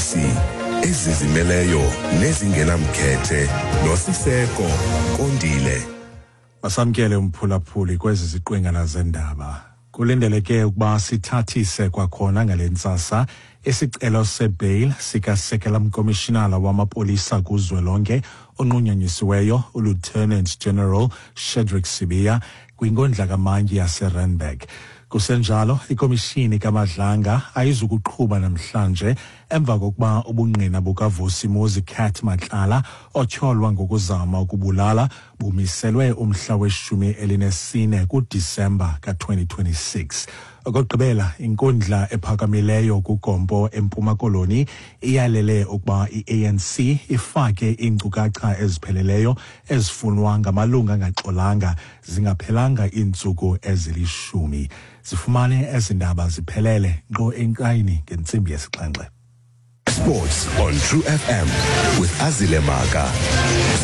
iziyobisi ezizimeleyo nezingenamkhethe noSiseko Kondile. Basamkele umphulaphuli kwezi ziqwengana zendaba. Kulindeleke ukuba sithathise kwakhona ngalentsasa isicelo sebail sikasekela mkomishinala wamapolisa kuzwelonke onqunyanyisiweyo uLieutenant General Shadrack Sibiya kwinkundla kaMantyi yaseRandburg. Kusenjalo, ikomishini kaMadlanga ayizukuqhuba namhlanje emva kokuba ubungqina bukaVusi Kat Matlala otyholwa ngokuzama ukubulala bumiselwe umhla we-14 kuDisemba ka-2026. Okugqibela, inkundla ephakamileyo kuGompo eMpuma Koloni iyalele ukuba i-ANC ifake iinkcukacha ezipheleleyo ezifunwa ngamalunga angaxolanga zingaphelanga iintsuku ezili-10. Zifumane ezi ndaba ziphelele nkqo enkayini ngentsimbi yesixhenxe. Sports on True FM with Azile Maka.